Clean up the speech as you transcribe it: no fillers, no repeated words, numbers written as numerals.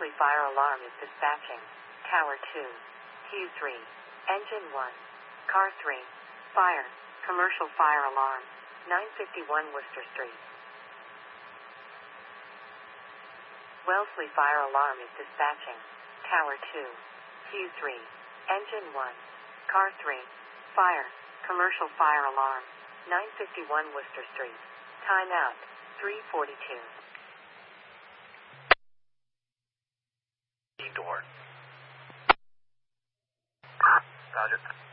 Wellesley fire alarm is dispatching. Tower 2. Q3. Engine 1. Car 3. Fire. Commercial fire alarm. 951 Worcester Street. Wellesley fire alarm is dispatching. Tower 2. Q3. Engine 1. Car 3. Fire. Commercial fire alarm. 951 Worcester Street. Time out. 3:42. Door. Roger.